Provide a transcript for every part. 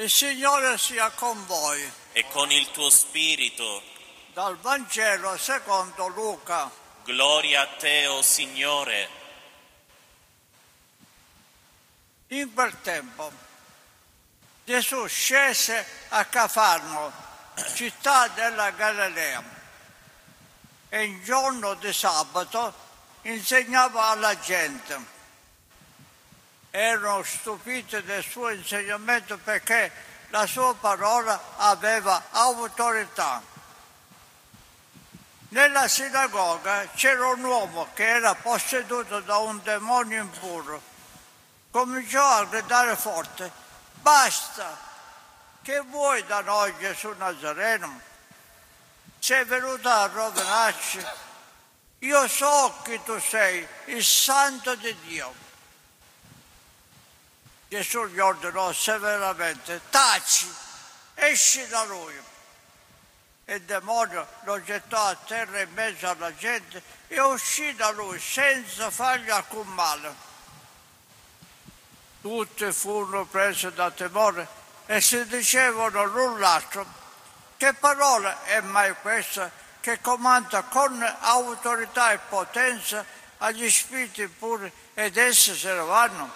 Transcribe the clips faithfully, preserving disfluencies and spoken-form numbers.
Il Signore sia con voi. E con il tuo spirito. Dal Vangelo secondo Luca. Gloria a te, o Signore. In quel tempo Gesù scese a Cafarno, città della Galilea, e in giorno di sabato insegnava alla gente. Erano stupiti del suo insegnamento perché la sua parola aveva autorità. Nella sinagoga c'era un uomo che era posseduto da un demonio impuro. Cominciò a gridare forte: basta, che vuoi da noi, Gesù Nazareno? Sei venuto a rovinarci? Io so chi tu sei, il Santo di Dio. Gesù gli ordinò severamente: taci, esci da lui. Il demonio lo gettò a terra in mezzo alla gente e uscì da lui senza fargli alcun male. Tutti furono presi da timore e si dicevano l'un l'altro: che parola è mai questa che comanda con autorità e potenza agli spiriti impuri ed essi se ne vanno?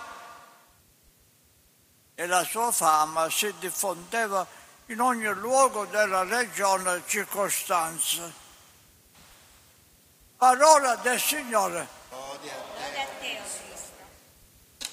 E la sua fama si diffondeva in ogni luogo della regione circostanza. Parola del Signore.